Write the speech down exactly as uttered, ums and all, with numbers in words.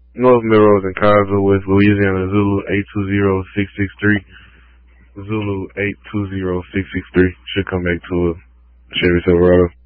North Melrose and Carsville, West Louisiana, Zulu eight two zero six six three. Zulu eight two zero six six three. Should come back to a Chevy Silverado.